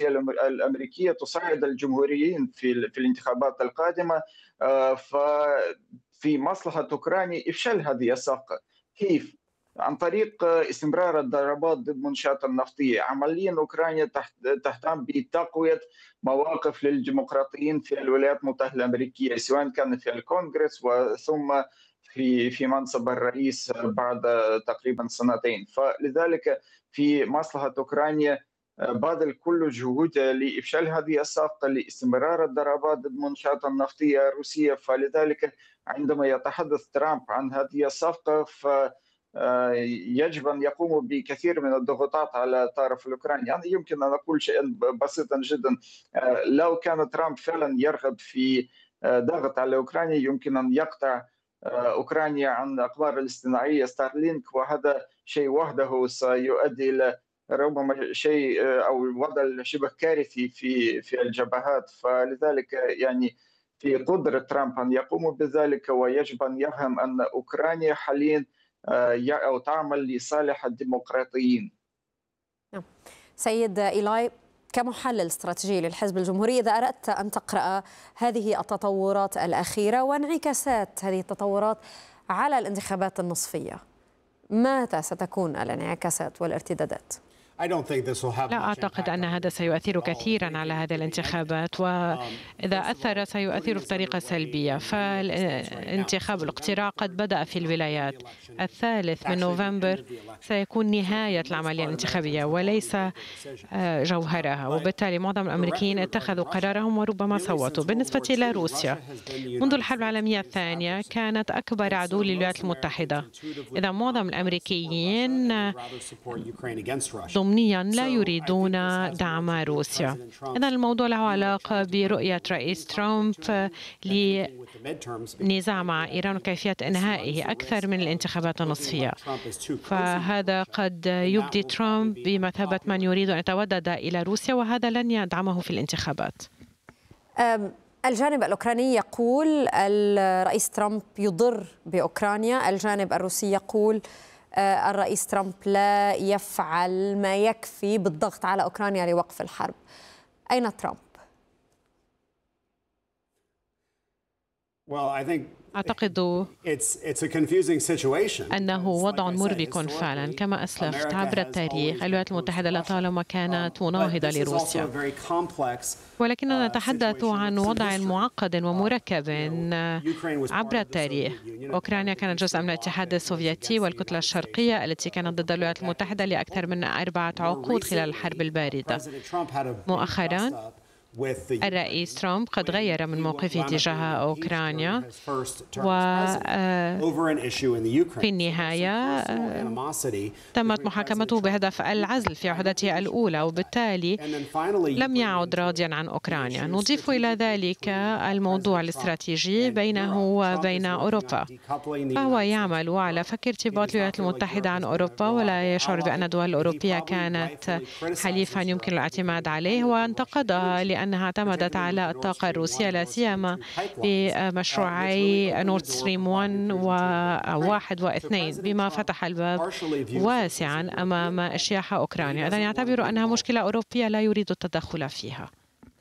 الأمريكية تساعد الجمهوريين في الانتخابات القادمة. ففي مصلحة أوكرانيا إفشال هذه الصفقة. كيف؟ عن طريق استمرار الضربات ضد المنشآت النفطية. عمليا أوكرانيا تهتم بتقوية مواقف للديمقراطيين في الولايات المتحدة الأمريكية، سواء كان في الكونغرس وثم في منصب الرئيس بعد تقريبا سنتين. فلذلك في مصلحة أوكرانيا باذل كل جهودها لإفشال هذه الصفقة، لاستمرار الضربات ضد المنشآت النفطية الروسية. فلذلك عندما يتحدث ترامب عن هذه الصفقة يجب أن يقوموا بكثير من الضغوطات على الطرف الأوكراني. يعني يمكن أن أقول شيئا بسيطا جدا: لو كان ترامب فعلا يرغب في ضغط على أوكرانيا، يمكن أن يقطع أوكرانيا عن الأقمار الاصطناعية ستارلينك، وهذا شيء وحده سيؤدي إلى ربما شيء أو وضع شبه كارثي في الجبهات. فلذلك يعني في قدرة ترامب أن يقوم بذلك، ويجب أن يفهم أن أوكرانيا حاليا أو تعمل لصالح الديمقراطيين. سيد إيلاي، كمحلل استراتيجي للحزب الجمهوري، إذا أردت أن تقرأ هذه التطورات الأخيرة وانعكاسات هذه التطورات على الانتخابات النصفية، ماذا ستكون الانعكاسات والارتدادات؟ لا أعتقد أن هذا سيؤثر كثيرا على هذه الانتخابات، وإذا أثر سيؤثر بطريقة سلبية. فالانتخاب الاقتراع قد بدأ في الولايات. 3 نوفمبر سيكون نهاية العملية الانتخابية وليس جوهرها، وبالتالي معظم الأمريكيين اتخذوا قرارهم وربما صوتوا. بالنسبة إلى روسيا، منذ الحرب العالمية الثانية كانت أكبر عدو للولايات المتحدة. إذا معظم الأمريكيين ضمنيا لا يريدون دعم روسيا. إذن الموضوع له علاقة برؤية رئيس ترامب لنزاع مع إيران وكيفية إنهائه أكثر من الانتخابات النصفية. فهذا قد يبدي ترامب بمثابة من يريد أن يتودد إلى روسيا، وهذا لن يدعمه في الانتخابات. الجانب الأوكراني يقول الرئيس ترامب يضر بأوكرانيا، الجانب الروسي يقول الرئيس ترامب لا يفعل ما يكفي بالضغط على أوكرانيا لوقف الحرب. أين ترامب؟ أعتقد أنه وضع مربك فعلا. كما أسلفت، عبر التاريخ الولايات المتحدة لطالما كانت مناهضة لروسيا، ولكننا نتحدث عن وضع معقد ومركب عبر التاريخ. أوكرانيا كانت جزء من الاتحاد السوفيتي والكتلة الشرقية التي كانت ضد الولايات المتحدة لأكثر من 4 عقود خلال الحرب الباردة. مؤخرا الرئيس ترامب قد غير من موقفه تجاه أوكرانيا، وفي النهاية تمت محاكمته بهدف العزل في عهدته الأولى، وبالتالي لم يعد راضيا عن أوكرانيا. نضيف إلى ذلك الموضوع الاستراتيجي بينه وبين أوروبا، فهو يعمل على فك ارتباط الولايات المتحدة عن أوروبا، ولا يشعر بأن الدول الأوروبية كانت حليفا يمكن الاعتماد عليه، وانتقدها لأنها اعتمدت على الطاقة الروسية، لا سيما بمشروعي نورد ستريم 1 و2، بما فتح الباب واسعا أمام اجتياح أوكرانيا. إذن يعتبر أنها مشكلة أوروبية لا يريد التدخل فيها.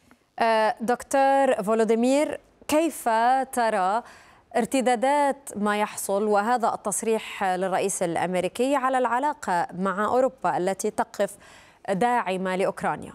دكتور فولوديمير، كيف ترى ارتدادات ما يحصل وهذا التصريح للرئيس الأمريكي على العلاقة مع أوروبا التي تقف داعمة لأوكرانيا؟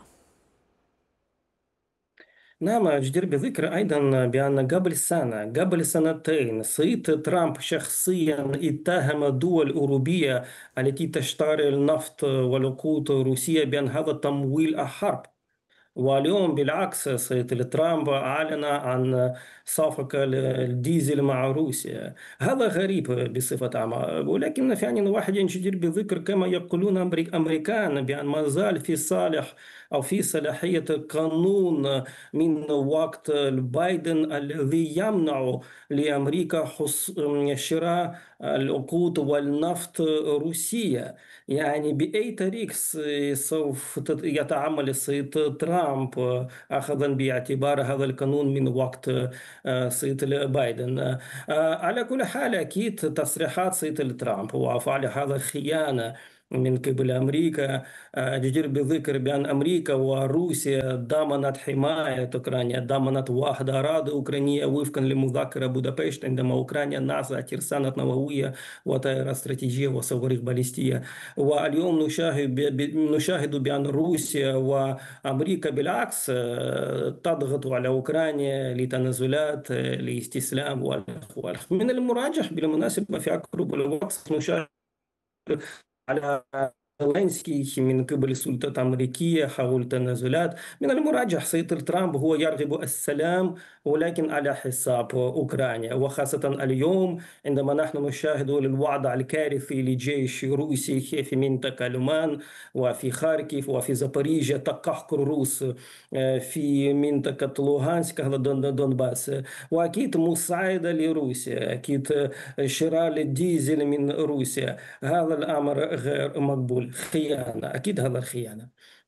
نعم، جدير بذكر أيضا بأن قبل سنتين صيت ترامب شخصيا اتهم الدول الأوروبية التي تشتري النفط والوقود الروسية بأن هذا تمويل الحرب. واليوم بالعكس صيت ترامب أعلن عن صفقة الديزل مع روسيا. هذا غريب بصفة عامة، ولكن يعني واحد جدير بذكر كما يقولون أمريكان بأن ما زال في صالح أو في صلاحية قانون من وقت بايدن الذي يمنع لأمريكا شراء الوقود والنفط روسية. يعني بأي طريقة سوف يتعامل السيد ترامب أخذا باعتبار هذا القانون من وقت السيد بايدن؟ على كل حال أكيد تصريحات السيد ترامب وأفعال هذا خيانة من قبل أمريكا. جدير بذكر بأن أمريكا وروسيا ضمنت حماية أوكرانيا، ضمنت وحدة أراضي أوكرانية وفقا لمذكرة بودابشت، عندما أوكرانيا نازعت ترسانة نووية وطائرة استراتيجية وصواريخ باليستية. واليوم نشاهد بأن روسيا وأمريكا بالعكس تضغط على أوكرانيا لتنازلات لاستسلام. من المراجح بالمناسبة في أقرب الوقت نشاهد على زيلينسكي من قبل السلطات الأمريكية حول تنازلات. من المرجح سيطر ترامب هو يرغب السلام ولكن على حساب أوكرانيا، وخاصة اليوم عندما نحن نشاهد الوضع الكارثي لجيش روسي في منطقة لومان وفي خاركيف وفي زابوريجيا، تقهقر روس في منطقة لوهانسك دونباس، وأكيد مساعدة لروسيا، أكيد شراء الديزل من روسيا. هذا الأمر غير مقبول، خيانة، أكيد هذا الخيانة.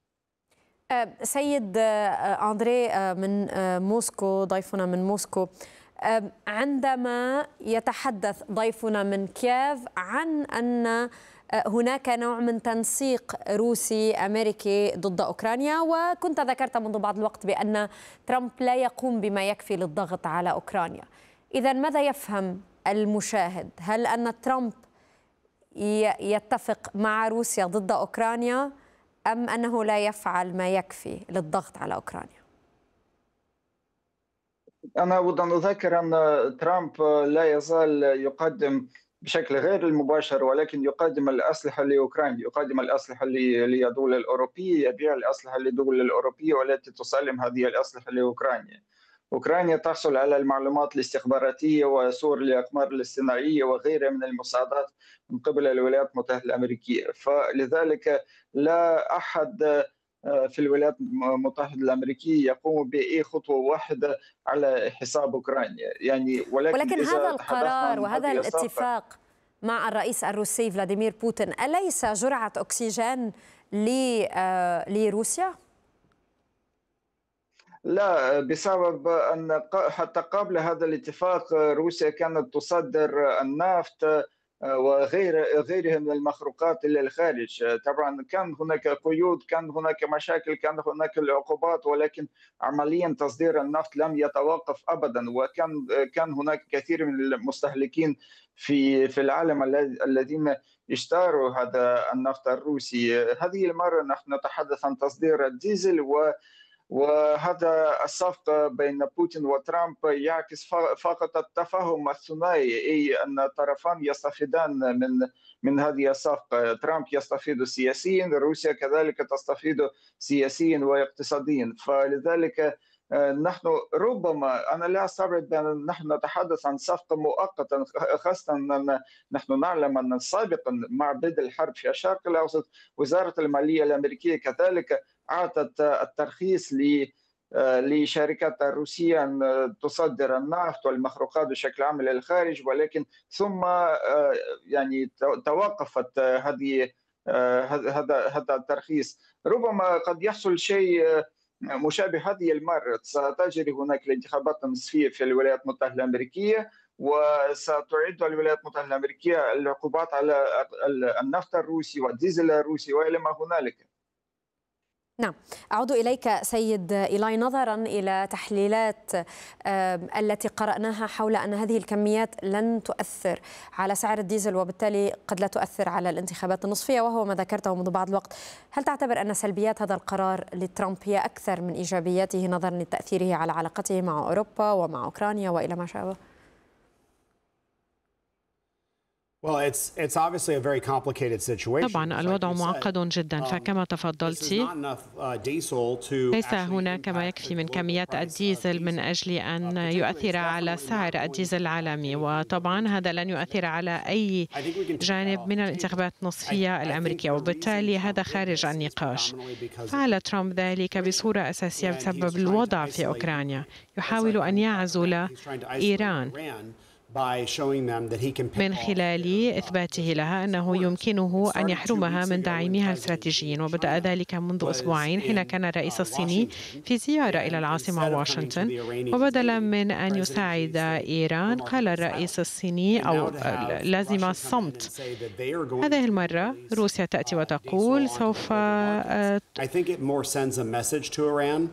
سيد أندري من موسكو، ضيفنا من موسكو، عندما يتحدث ضيفنا من كييف عن أن هناك نوع من تنسيق روسي أمريكي ضد أوكرانيا، وكنت ذكرت منذ بعض الوقت بأن ترامب لا يقوم بما يكفي للضغط على أوكرانيا. إذن ماذا يفهم المشاهد؟ هل أن ترامب يتفق مع روسيا ضد أوكرانيا أم أنه لا يفعل ما يكفي للضغط على أوكرانيا؟ أنا أود أن أذكر أن ترامب لا يزال يقدم بشكل غير المباشر، ولكن يقدم الأسلحة لأوكرانيا، يقدم الأسلحة للدول الأوروبية، يبيع الأسلحة للدول الأوروبية والتي تسلم هذه الأسلحة لأوكرانيا. أوكرانيا تحصل على المعلومات الاستخباراتية وصور الأقمار الاصطناعية وغيرها من المساعدات من قبل الولايات المتحدة الأمريكية، فلذلك لا أحد في الولايات المتحدة الأمريكية يقوم بأي خطوة واحدة على حساب أوكرانيا، يعني ولكن هذا القرار وهذا الاتفاق مع الرئيس الروسي فلاديمير بوتين أليس جرعة أكسجين لروسيا؟ لا، بسبب أن حتى قبل هذا الاتفاق روسيا كانت تصدر النفط وغيرها من المخروقات إلى الخارج. طبعا كان هناك قيود، كان هناك مشاكل، كان هناك العقوبات، ولكن عمليا تصدير النفط لم يتوقف أبدا، وكان هناك كثير من المستهلكين في العالم الذين اشتروا هذا النفط الروسي. هذه المرة نحن نتحدث عن تصدير الديزل، وهذا الصفقة بين بوتين وترامب يعكس فقط التفاهم الثنائي، أي أن الطرفان يستفيدان من هذه الصفقة. ترامب يستفيد سياسيا، روسيا كذلك تستفيد سياسيا واقتصاديا، فلذلك نحن ربما أنا لا أستبعد أن نحن نتحدث عن صفقة مؤقتة، خاصة أن نحن نعلم أن سابقا مع بدء الحرب في الشرق الأوسط وزارة المالية الأمريكية كذلك أعطت الترخيص لشركات روسية أن تصدر النفط والمخروقات بشكل عام إلى الخارج، ولكن ثم يعني توقفت هذا الترخيص. ربما قد يحصل شيء مشابه هذه المرة، ستجري هناك الانتخابات النصفية في الولايات المتحدة الأمريكية، وستعد الولايات المتحدة الأمريكية العقوبات على النفط الروسي والديزل الروسي وإلى ما هنالك. نعم، أعود إليك سيد إيلاي. نظرا إلى تحليلات التي قرأناها حول أن هذه الكميات لن تؤثر على سعر الديزل وبالتالي قد لا تؤثر على الانتخابات النصفية، وهو ما ذكرته منذ بعض الوقت، هل تعتبر أن سلبيات هذا القرار لترامب هي أكثر من إيجابياته نظرا لتأثيره على علاقته مع أوروبا ومع أوكرانيا وإلى ما شابه؟ طبعا الوضع معقد جدا، فكما تفضلت ليس هناك ما يكفي من كميات الديزل من أجل أن يؤثر على سعر الديزل العالمي، وطبعا هذا لن يؤثر على أي جانب من الانتخابات النصفية الأمريكية، وبالتالي هذا خارج النقاش. فعل ترامب ذلك بصورة أساسية بسبب الوضع في أوكرانيا، يحاول أن يعزل إيران من خلال إثباته لها أنه يمكنه أن يحرمها من داعميها الاستراتيجيين. وبدأ ذلك منذ أسبوعين حين كان الرئيس الصيني في زيارة إلى العاصمة واشنطن، وبدلا من أن يساعد إيران قال الرئيس الصيني أو لازم الصمت. هذه المرة روسيا تأتي وتقول سوف